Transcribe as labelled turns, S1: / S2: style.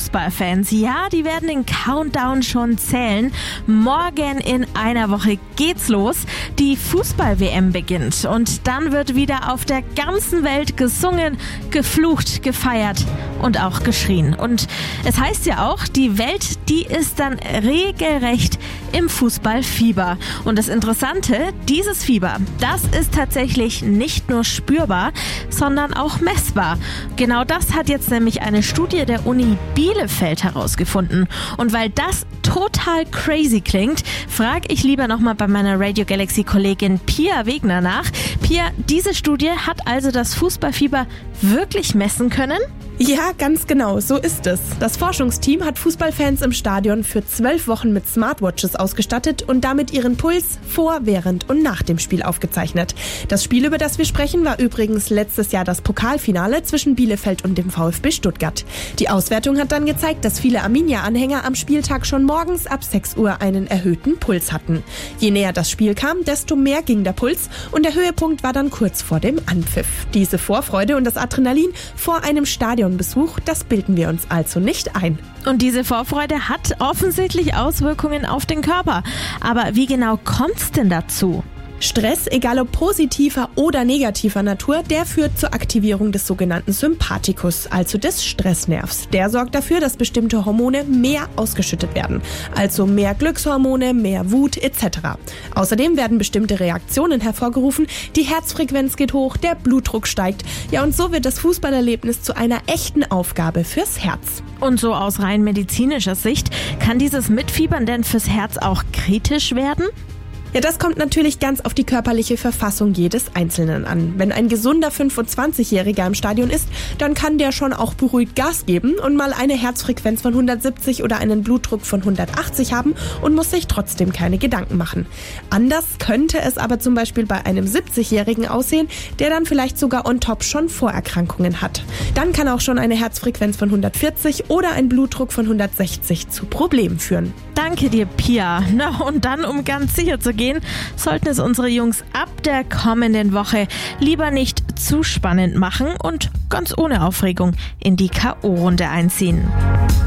S1: Fußballfans, ja, die werden den Countdown schon zählen. Morgen in einer Woche geht's los. Die Fußball-WM beginnt und dann wird wieder auf der ganzen Welt gesungen, geflucht, gefeiert und auch geschrien. Und es heißt ja auch, die Welt, die ist dann regelrecht im Fußballfieber. Und das Interessante, dieses Fieber, das ist tatsächlich nicht nur spürbar, sondern auch messbar. Genau das hat jetzt nämlich eine Studie der Uni Bielefeld herausgefunden. Und weil das total crazy klingt, frage ich lieber nochmal bei meiner Radio Galaxy Kollegin Pia Wegner nach. Pia, diese Studie hat also das Fußballfieber wirklich messen können?
S2: Ja, ganz genau, so ist es. Das Forschungsteam hat Fußballfans im Stadion für 12 Wochen mit Smartwatches ausgestattet und damit ihren Puls vor, während und nach dem Spiel aufgezeichnet. Das Spiel, über das wir sprechen, war übrigens letztes Jahr das Pokalfinale zwischen Bielefeld und dem VfB Stuttgart. Die Auswertung hat dann gezeigt, dass viele Arminia-Anhänger am Spieltag schon morgens ab 6 Uhr einen erhöhten Puls hatten. Je näher das Spiel kam, desto mehr ging der Puls und der Höhepunkt war dann kurz vor dem Anpfiff. Diese Vorfreude und das Adrenalin vor einem Stadionbesuch, das bilden wir uns also nicht ein.
S1: Und diese Vorfreude hat offensichtlich Auswirkungen auf den Körper. Aber wie genau kommt's denn dazu?
S2: Stress, egal ob positiver oder negativer Natur, der führt zur Aktivierung des sogenannten Sympathikus, also des Stressnervs. Der sorgt dafür, dass bestimmte Hormone mehr ausgeschüttet werden, also mehr Glückshormone, mehr Wut etc. Außerdem werden bestimmte Reaktionen hervorgerufen, die Herzfrequenz geht hoch, der Blutdruck steigt. Ja, und so wird das Fußballerlebnis zu einer echten Aufgabe fürs Herz.
S1: Und so aus rein medizinischer Sicht, kann dieses Mitfiebern denn fürs Herz auch kritisch werden?
S2: Ja, das kommt natürlich ganz auf die körperliche Verfassung jedes Einzelnen an. Wenn ein gesunder 25-Jähriger im Stadion ist, dann kann der schon auch beruhigt Gas geben und mal eine Herzfrequenz von 170 oder einen Blutdruck von 180 haben und muss sich trotzdem keine Gedanken machen. Anders könnte es aber zum Beispiel bei einem 70-Jährigen aussehen, der dann vielleicht sogar on top schon Vorerkrankungen hat. Dann kann auch schon eine Herzfrequenz von 140 oder ein Blutdruck von 160 zu Problemen führen.
S1: Danke dir, Pia. Na, und dann, um ganz sicher zu gehen, sollten es unsere Jungs ab der kommenden Woche lieber nicht zu spannend machen und ganz ohne Aufregung in die K.O.-Runde einziehen.